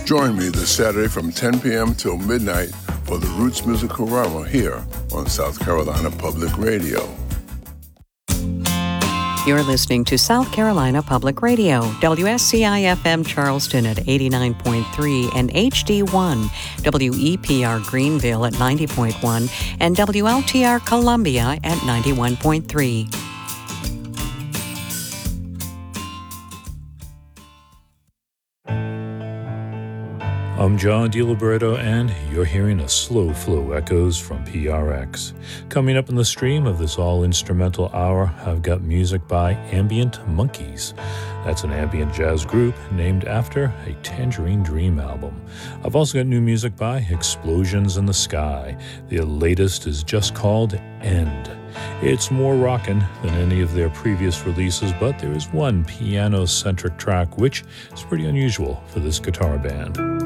Join me this Saturday from 10 p.m. till midnight for the Roots Music-A-Rama here on South Carolina Public Radio. You're listening to South Carolina Public Radio, WSCI-FM Charleston at 89.3 and HD1, WEPR Greenville at 90.1, and WLTR Columbia at 91.3. I'm John DiLiberto, and you're hearing a slow flow echoes from PRX. Coming up in the stream of this all-instrumental hour, I've got music by Ambient Monkeys. That's an ambient jazz group named after a Tangerine Dream album. I've also got new music by Explosions in the Sky. The latest is just called End. It's more rockin' than any of their previous releases, but there is one piano-centric track which is pretty unusual for this guitar band.